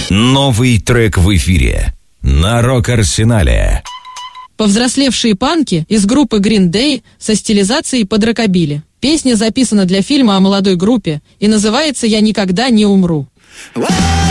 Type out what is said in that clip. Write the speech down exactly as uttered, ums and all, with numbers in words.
Новый трек в эфире на Рок-Арсенале. Повзрослевшие панки из группы Green Day со стилизацией под рокобили. Песня записана для фильма о молодой группе и называется «Я никогда не умру».